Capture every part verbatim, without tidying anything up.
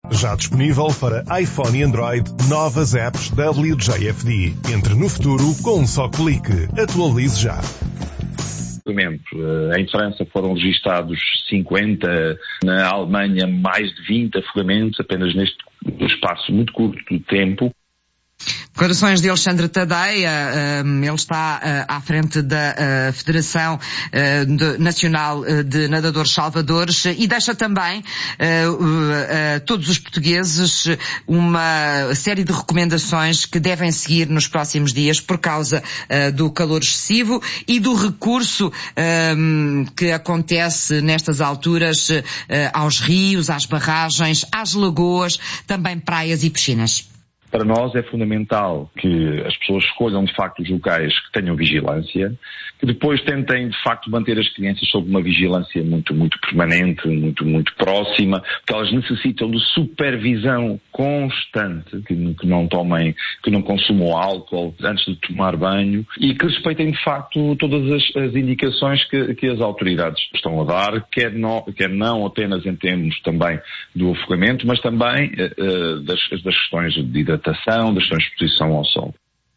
Já disponível para iPhone e Android, novas apps W J F D. Entre no futuro com um só clique. Atualize já. Em França foram registados cinquenta, na Alemanha mais de vinte afogamentos, apenas neste espaço muito curto de tempo. Declarações de Alexandre Tadeia, ele está à frente da Federação Nacional de Nadadores Salvadores e deixa também a todos os portugueses uma série de recomendações que devem seguir nos próximos dias por causa do calor excessivo e do recurso que acontece nestas alturas aos rios, às barragens, às lagoas, também praias e piscinas. Para nós é fundamental que as pessoas escolham de facto os locais que tenham vigilância, que depois tentem de facto manter as crianças sob uma vigilância muito, muito permanente, muito, muito próxima, porque elas necessitam de supervisão constante, que, que não tomem, que não consumam álcool antes de tomar banho e que respeitem de facto todas as, as indicações que, que as autoridades estão a dar, quer não, quer não apenas em termos também do afogamento, mas também uh, das, das questões de hidratação, das questões de exposição ao sol.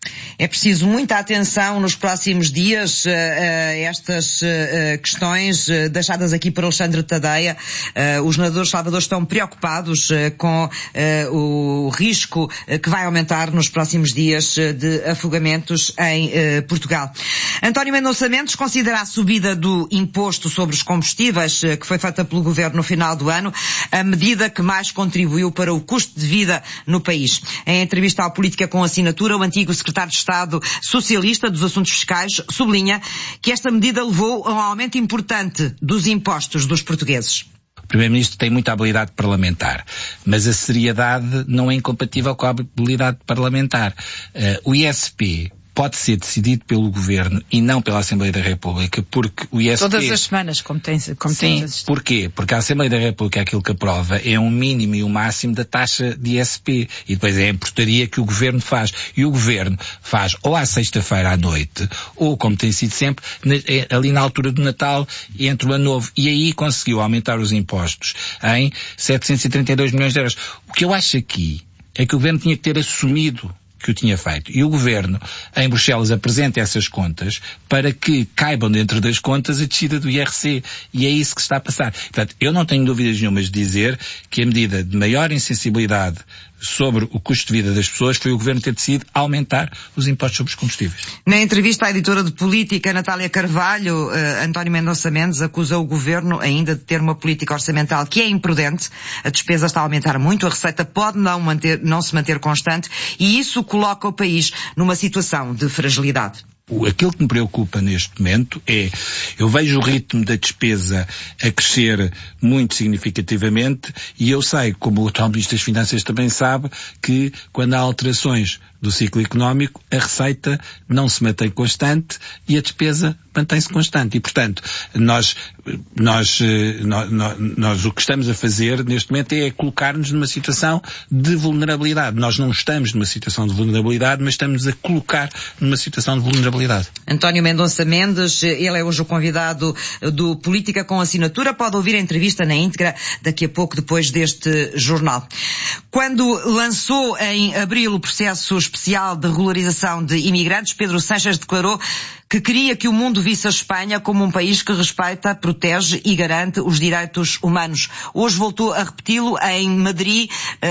É preciso muita atenção nos próximos dias a uh, uh, estas uh, questões uh, deixadas aqui por Alexandre Tadeia. Uh, os nadadores salvadores estão preocupados uh, com uh, o risco uh, que vai aumentar nos próximos dias uh, de afogamentos em uh, Portugal. António Mendonça Mendes considera a subida do imposto sobre os combustíveis uh, que foi feita pelo Governo no final do ano a medida que mais contribuiu para o custo de vida no país. Em entrevista à Política com Assinatura, o antigo secretário de Estado Socialista dos Assuntos Fiscais sublinha que esta medida levou a um aumento importante dos impostos dos portugueses. O Primeiro-Ministro tem muita habilidade parlamentar, mas a seriedade não é incompatível com a habilidade parlamentar. Uh, o I S P pode ser decidido pelo Governo e não pela Assembleia da República, porque o I S P... Todas as semanas, como tem, como Sim, tem existido. Porquê? Porque a Assembleia da República, aquilo que aprova, é um mínimo e um máximo da taxa de I S P. E depois é a portaria que o Governo faz. E o Governo faz ou à sexta-feira à noite, ou, como tem sido sempre, ali na altura do Natal, entre o Ano Novo. E aí conseguiu aumentar os impostos em setecentos e trinta e dois milhões de euros. O que eu acho aqui é que o Governo tinha que ter assumido que o tinha feito. E o Governo, em Bruxelas, apresenta essas contas para que caibam dentro das contas a descida do I R C. E é isso que está a passar. Portanto, eu não tenho dúvidas nenhumas de dizer que a medida de maior insensibilidade sobre o custo de vida das pessoas foi o Governo ter decidido aumentar os impostos sobre os combustíveis. Na entrevista à editora de política, Natália Carvalho, uh, António Mendonça Mendes acusa o Governo ainda de ter uma política orçamental que é imprudente, a despesa está a aumentar muito, a receita pode não, manter, não se manter constante e isso coloca o país numa situação de fragilidade. Aquilo que me preocupa neste momento é, eu vejo o ritmo da despesa a crescer muito significativamente e eu sei, como o atual Ministro das Finanças também sabe, que quando há alterações do ciclo económico, a receita não se mantém constante e a despesa mantém-se constante. E, portanto, nós, nós, nós, nós, nós o que estamos a fazer neste momento é colocar-nos numa situação de vulnerabilidade. Nós não estamos numa situação de vulnerabilidade, mas estamos a colocar numa situação de vulnerabilidade. António Mendonça Mendes, ele é hoje o convidado do Política com Assinatura. Pode ouvir a entrevista na íntegra daqui a pouco, depois deste jornal. Quando lançou em abril o processo especial de regularização de imigrantes, Pedro Sánchez declarou que queria que o mundo visse a Espanha como um país que respeita, protege e garante os direitos humanos. Hoje voltou a repeti-lo em Madrid,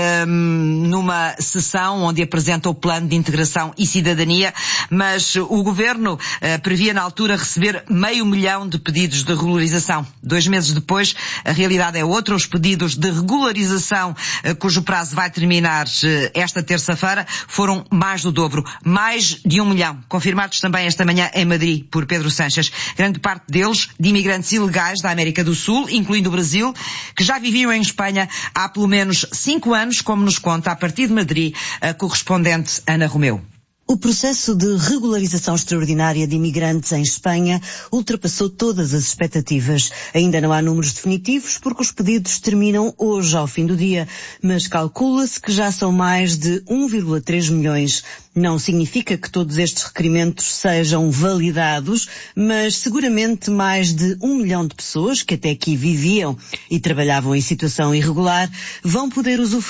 um, numa sessão onde apresenta o plano de integração e cidadania, mas o Governo uh, previa na altura receber meio milhão de pedidos de regularização. Dois meses depois, a realidade é outra. Os pedidos de regularização, uh, cujo prazo vai terminar uh, esta terça-feira, foram mais do dobro. Mais de um milhão. Confirmados também esta manhã em Madrid por Pedro Sánchez. Grande parte deles de imigrantes ilegais da América do Sul, incluindo o Brasil, que já viviam em Espanha há pelo menos cinco anos, como nos conta a partir de Madrid a correspondente Ana Romeu. O processo de regularização extraordinária de imigrantes em Espanha ultrapassou todas as expectativas. Ainda não há números definitivos porque os pedidos terminam hoje ao fim do dia, mas calcula-se que já são mais de um vírgula três milhões. Não significa que todos estes requerimentos sejam validados, mas seguramente mais de um milhão de pessoas que até aqui viviam e trabalhavam em situação irregular vão poder usufruir